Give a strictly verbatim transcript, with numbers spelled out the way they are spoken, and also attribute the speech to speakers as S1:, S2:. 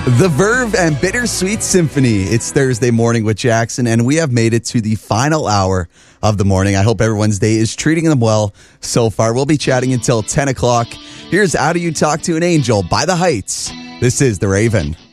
S1: The Verve and Bittersweet Symphony. It's Thursday morning with Jackson, and we have made it to the final hour of the morning. I hope everyone's day is treating them well so far. We'll be chatting until ten o'clock. Here's How Do You Talk to an Angel by The Heights. This is The Raven.